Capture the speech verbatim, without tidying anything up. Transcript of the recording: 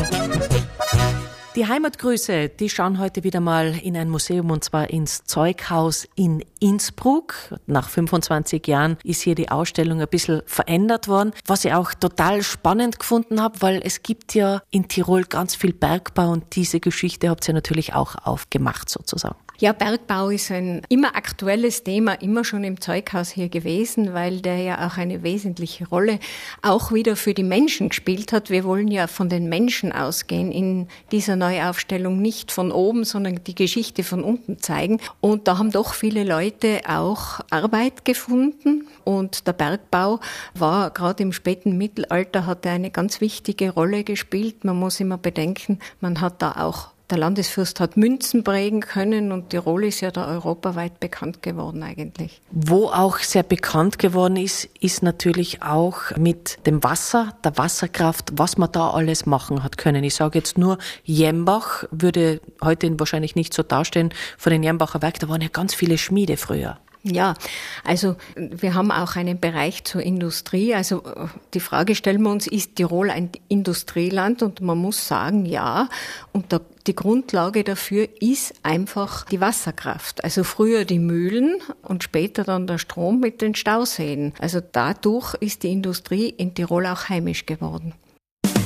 Die Heimatgrüße, die schauen heute wieder mal in ein Museum, und zwar ins Zeughaus in Innsbruck. Nach fünfundzwanzig Jahren ist hier die Ausstellung ein bisschen verändert worden, was ich auch total spannend gefunden habe, weil es gibt ja in Tirol ganz viel Bergbau und diese Geschichte habt ihr natürlich auch aufgemacht sozusagen. Ja, Bergbau ist ein immer aktuelles Thema, immer schon im Zeughaus hier gewesen, weil der ja auch eine wesentliche Rolle auch wieder für die Menschen gespielt hat. Wir wollen ja von den Menschen ausgehen in dieser Neuaufstellung, nicht von oben, sondern die Geschichte von unten zeigen. Und da haben doch viele Leute auch Arbeit gefunden. Und der Bergbau war gerade im späten Mittelalter, hat er eine ganz wichtige Rolle gespielt. Man muss immer bedenken, man hat da auch Der Landesfürst hat Münzen prägen können und Tirol ist ja da europaweit bekannt geworden eigentlich. Wo auch sehr bekannt geworden ist, ist natürlich auch mit dem Wasser, der Wasserkraft, was man da alles machen hat können. Ich sage jetzt nur, Jembach würde heute wahrscheinlich nicht so dastehen von den Jembacher Werk, da waren ja ganz viele Schmiede früher. Ja, also wir haben auch einen Bereich zur Industrie. Also die Frage stellen wir uns, ist Tirol ein Industrieland? Und man muss sagen, ja. Und die Grundlage dafür ist einfach die Wasserkraft. Also früher die Mühlen und später dann der Strom mit den Stauseen. Also dadurch ist die Industrie in Tirol auch heimisch geworden.